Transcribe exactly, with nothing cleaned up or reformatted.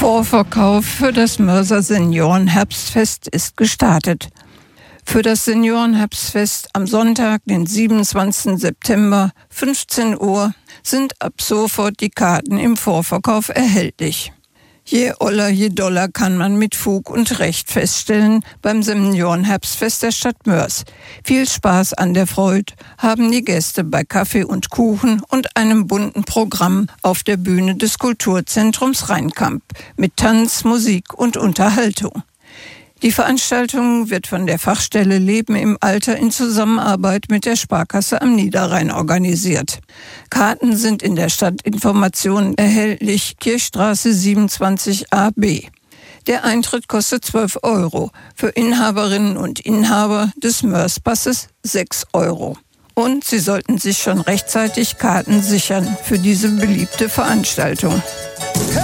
Vorverkauf für das Mörser Seniorenherbstfest ist gestartet. Für das Seniorenherbstfest am Sonntag, den siebenundzwanzigsten September, fünfzehn Uhr, sind ab sofort die Karten im Vorverkauf erhältlich. Je oller, je doller kann man mit Fug und Recht feststellen beim Seniorenherbstfest der Stadt Moers. Viel Spaß an der Freude haben die Gäste bei Kaffee und Kuchen und einem bunten Programm auf der Bühne des Kulturzentrums Rheinkamp mit Tanz, Musik und Unterhaltung. Die Veranstaltung wird von der Fachstelle Leben im Alter in Zusammenarbeit mit der Sparkasse am Niederrhein organisiert. Karten sind in der Stadtinformation erhältlich, Kirchstraße siebenundzwanzig a b. Der Eintritt kostet zwölf Euro, für Inhaberinnen und Inhaber des Moers-Passes sechs Euro. Und Sie sollten sich schon rechtzeitig Karten sichern für diese beliebte Veranstaltung.